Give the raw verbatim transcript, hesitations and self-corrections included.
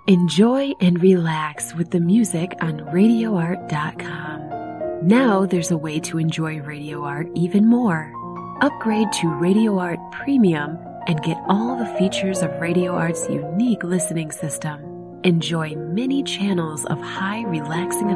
Enjoy and relax with the music on radio art dot com. Now there's a way to enjoy Radio Art even more. Upgrade to Radio Art Premium and get all the features of Radio Art's unique listening system. Enjoy many channels of high relaxing